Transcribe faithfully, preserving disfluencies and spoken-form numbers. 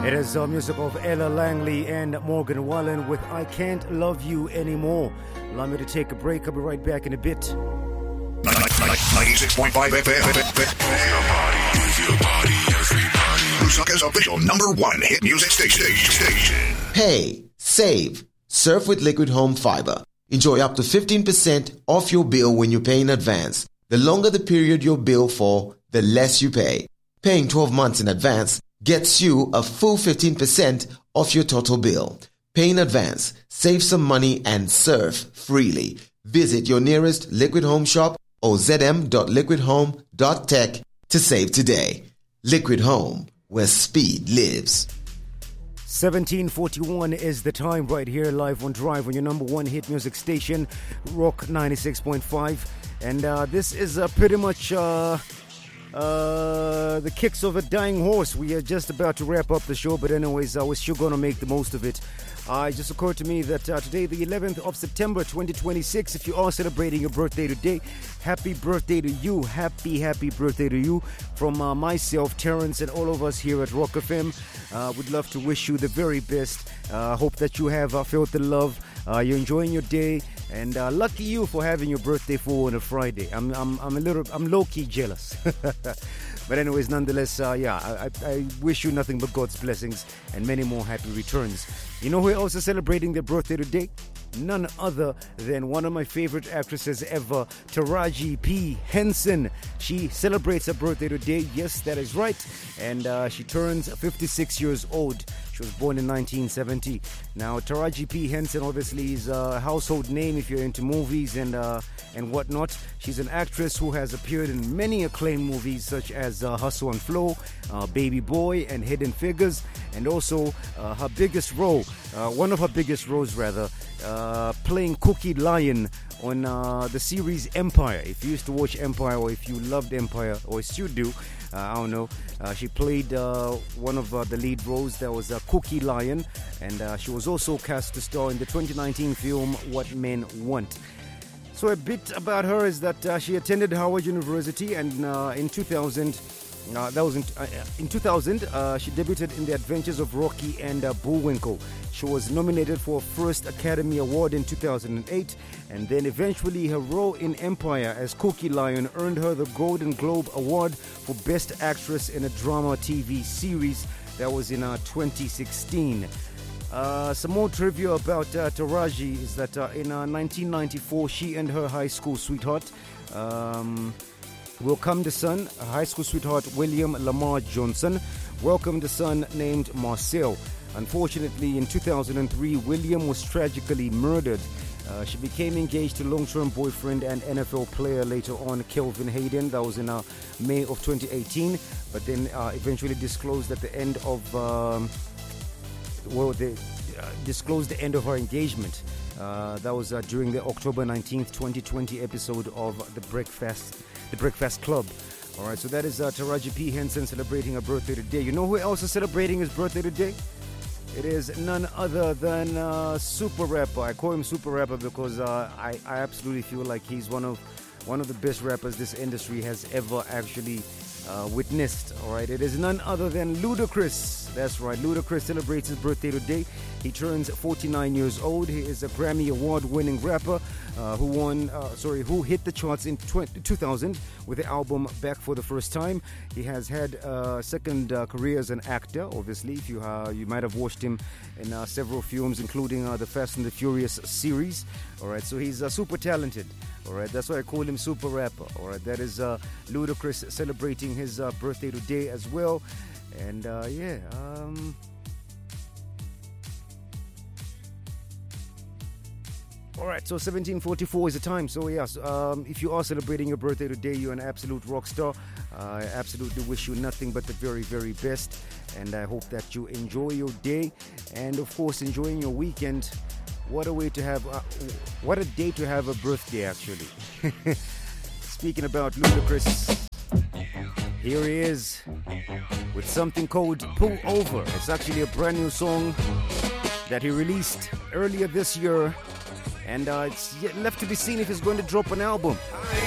It is uh, music of Ella Langley and Morgan Wallen with I Can't Love You Anymore. Allow me to take a break. I'll be right back in a bit. ninety-six point five F M. Move your body, move your body, everybody. Lusaka's official number one hit music station. station. Hey, save. Surf with Liquid Home Fiber. Enjoy up to fifteen percent off your bill when you pay in advance. The longer the period you'll bill for, the less you pay. Paying twelve months in advance gets you a full fifteen percent off your total bill. Pay in advance, save some money, and surf freely. Visit your nearest Liquid Home shop or z m dot liquid home dot tech to save today. Liquid Home, where speed lives. seventeen forty-one is the time right here, live on Drive on your number one hit music station, Rock ninety-six point five. And uh, this is uh, pretty much uh, uh, the kicks of a dying horse. We are just about to wrap up the show, but anyways, I was sure going to make the most of it. Uh, it just occurred to me that uh, today, the eleventh of September, twenty twenty-six, if you are celebrating your birthday today, happy birthday to you. Happy, happy birthday to you. From uh, myself, Terrence, and all of us here at Rock F M, uh, would love to wish you the very best. Uh, hope that you have uh, felt the love. Uh, you're enjoying your day, and uh, lucky you for having your birthday fall on a Friday. I'm, I'm, I'm a little, I'm low-key jealous. But anyways, nonetheless, uh, yeah, I, I wish you nothing but God's blessings and many more happy returns. You know who are also celebrating their birthday today? None other than one of my favorite actresses ever, Taraji P. Henson. She celebrates her birthday today. Yes, that is right. And uh, she turns fifty-six years old. She was born in nineteen seventy. Now, Taraji P. Henson obviously is a household name if you're into movies and uh, and whatnot. She's an actress who has appeared in many acclaimed movies such as uh, Hustle and Flow, uh, Baby Boy, and Hidden Figures. And also uh, her biggest role, uh, one of her biggest roles rather, uh, playing Cookie Lion on uh, the series Empire. If you used to watch Empire, or if you loved Empire, or still do, uh, I don't know. Uh, she played uh, one of uh, the lead roles. That was uh, Cookie Lion, and uh, she was also cast to star in the twenty nineteen film What Men Want. So a bit about her is that uh, she attended Howard University, and uh, in two thousand, uh, that was in, uh, in two thousand, uh, she debuted in The Adventures of Rocky and uh, Bullwinkle. She was nominated for a first Academy Award in two thousand eight, and then eventually her role in Empire as Cookie Lion earned her the Golden Globe Award for Best Actress in a Drama T V Series. That was in uh, twenty sixteen. Uh, some more trivia about uh, Taraji is that uh, in uh, nineteen ninety-four, she and her high school sweetheart um, welcomed a son, a high school sweetheart, William Lamar Johnson, welcomed a son named Marcel. Unfortunately, in two thousand three, William was tragically murdered. Uh, she became engaged to long-term boyfriend and N F L player later on, Kelvin Hayden. That was in uh, May of twenty eighteen, but then uh, eventually disclosed at the end of... Um, Well, they uh, disclosed the end of her engagement. Uh, that was uh, during the October nineteenth, twenty twenty episode of the Breakfast, the Breakfast Club. All right, so that is uh, Taraji P. Henson celebrating her birthday today. You know who else is celebrating his birthday today? It is none other than uh, Super Rapper. I call him Super Rapper because uh, I, I absolutely feel like he's one of one of the best rappers this industry has ever actually Uh, witnessed. All right, it is none other than Ludacris. That's right, Ludacris celebrates his birthday today. He turns forty-nine years old. He is a Grammy Award-winning rapper uh, who won, uh, sorry, who hit the charts in two thousand with the album Back for the First Time. He has had a uh, second uh, career as an actor. Obviously, if you uh, you might have watched him in uh, several films, including uh, the Fast and the Furious series. All right, so he's uh, super talented. All right, that's why I call him Super Rapper. All right, that is uh, Ludacris celebrating his uh, birthday today as well. And uh, yeah, um, all right, so seventeen forty-four is the time. So yes, um, if you are celebrating your birthday today, you're an absolute rock star. Uh, I absolutely wish you nothing but the very, very best. And I hope that you enjoy your day and, of course, enjoying your weekend. What a way to have, uh, what a day to have a birthday, actually. Speaking about Ludacris, here he is with something called Pull Over. It's actually a brand new song that he released earlier this year, and uh, it's yet left to be seen if he's going to drop an album.